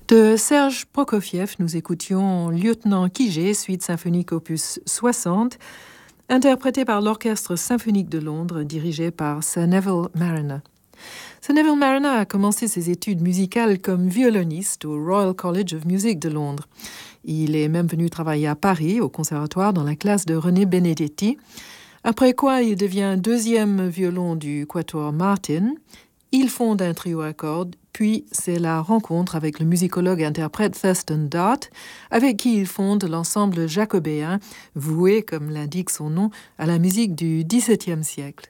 De Serge Prokofiev, nous écoutions Lieutenant Kijé, suite symphonique opus 60, interprétée par l'Orchestre symphonique de Londres, dirigé par Sir Neville Marriner. Sir Neville Marriner a commencé ses études musicales comme violoniste au Royal College of Music de Londres. Il est même venu travailler à Paris, au conservatoire, dans la classe de René Benedetti, après quoi il devient deuxième violon du Quatuor Martin. Il fonde un trio à cordes, puis c'est la rencontre avec le musicologue-interprète Thurston Dart, avec qui il fonde l'ensemble jacobéen, voué, comme l'indique son nom, à la musique du XVIIe siècle.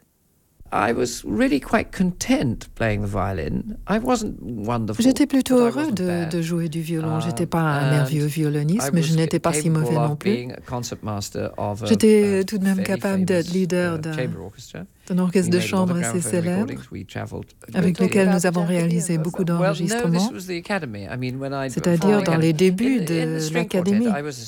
J'étais plutôt heureux de jouer du violon. Je n'étais pas un merveilleux violoniste, mais je n'étais pas si mauvais non plus. J'étais tout de même capable d'être leader d'un orchestre de chambre assez célèbre, avec lequel nous avons réalisé beaucoup d'enregistrements, c'est-à-dire dans les débuts de l'Académie.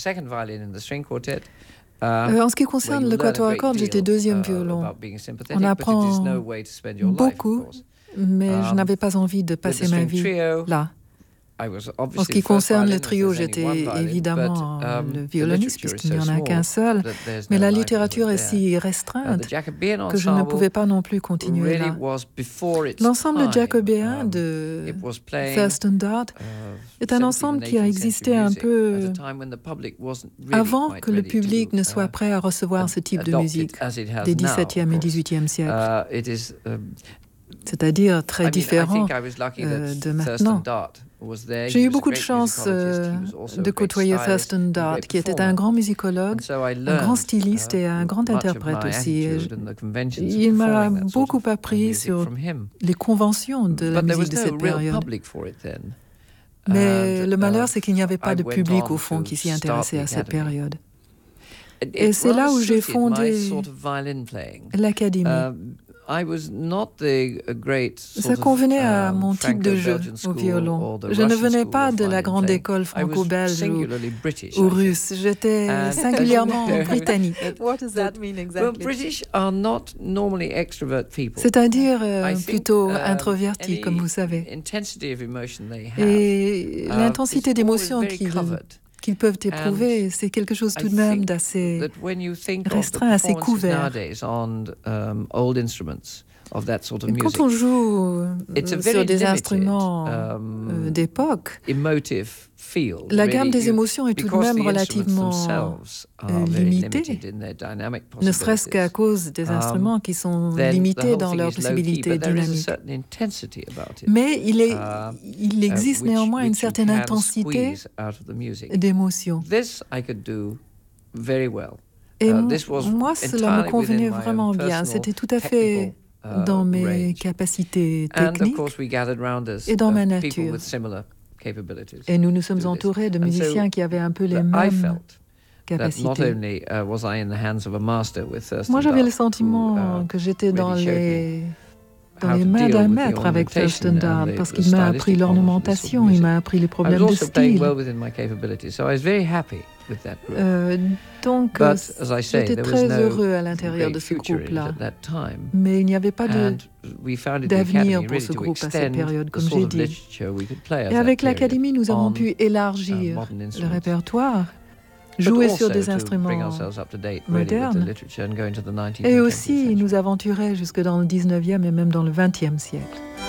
En ce qui concerne le quatuor à cordes, j'étais deuxième violon. On apprend beaucoup, mais je n'avais pas envie de passer ma vie là. En ce qui concerne le trio, j'étais évidemment le violoniste, puisqu'il n'y en a qu'un seul, mais la littérature est si restreinte que je ne pouvais pas non plus continuer là. L'ensemble jacobéen de Thurston Dart est un ensemble qui a existé un peu avant que le public ne soit prêt à recevoir ce type de musique des XVIIe et XVIIIe siècles. C'est-à-dire très différent de maintenant. J'ai eu beaucoup de chance de côtoyer Thurston Dart, qui était un grand musicologue, un grand styliste et un grand interprète aussi. Il m'a beaucoup appris sur les conventions de la musique de cette période. Mais le malheur, c'est qu'il n'y avait pas de public, au fond, qui s'y intéressait à cette période. Et c'est là où j'ai fondé l'Académie. Ça convenait à mon type de jeu au violon. Je ne venais pas de la grande école franco-belge ou russe. J'étais singulièrement britannique. C'est-à-dire plutôt introverti, comme vous savez. Et l'intensité d'émotion qu'ils peuvent éprouver, c'est quelque chose tout de même d'assez restreint, assez couvert. Quand on joue sur des instruments d'époque, la gamme des émotions est tout de même relativement limitée, ne serait-ce qu'à cause des instruments qui sont limités dans leurs possibilités dynamiques. Mais il existe néanmoins une certaine intensité d'émotion. Et moi, cela me convenait vraiment bien. C'était tout à fait dans mes capacités techniques et dans ma nature. Et nous nous sommes entourés de musiciens qui avaient un peu les mêmes capacités. Moi, j'avais le sentiment que j'étais dans les mains d'un maître avec Thurston Dart, parce qu'il m'a appris l'ornementation, il m'a appris les problèmes de style. Donc, j'étais très heureux à l'intérieur de ce groupe-là. Mais il n'y avait pas d'avenir pour ce groupe à cette période, comme j'ai dit. Et avec l'Académie, nous avons pu élargir le répertoire, jouer sur des instruments modernes, et aussi nous aventurer jusque dans le 19e et même dans le 20e siècle.